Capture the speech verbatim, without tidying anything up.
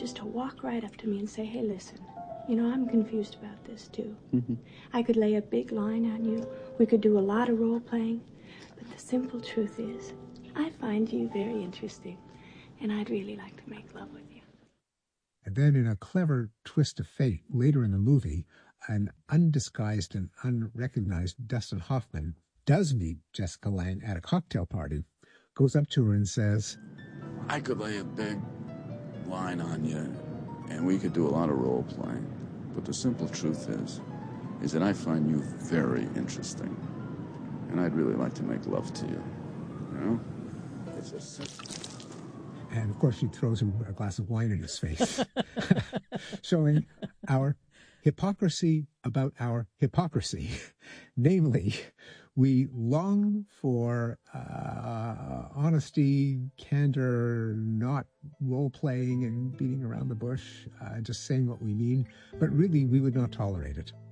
just to walk right up to me and say, hey, listen, you know, I'm confused about this, too. Mm-hmm. I could lay a big line on you. We could do a lot of role-playing. But the simple truth is, I find you very interesting, and I'd really like to make love with you. And then in a clever twist of fate, later in the movie, an undisguised and unrecognized Dustin Hoffman does meet Jessica Lange at a cocktail party, goes up to her and says, I could lay a big line on you, and we could do a lot of role-playing. But the simple truth is, is that I find you very interesting, and I'd really like to make love to you. You know? It's a simple... And, of course, she throws him a glass of wine in his face, showing our hypocrisy about our hypocrisy. Namely, we long for uh, honesty, candor, not role-playing and beating around the bush, uh, just saying what we mean, but really we would not tolerate it.